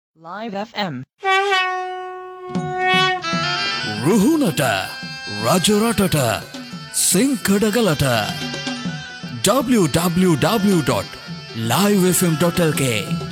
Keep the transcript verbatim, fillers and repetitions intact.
Live F M. ರುಹುನಟ ರಾಜರಾಟಟ ಸಿಂಕಡಗಲಟ W W W dot live F M dot L K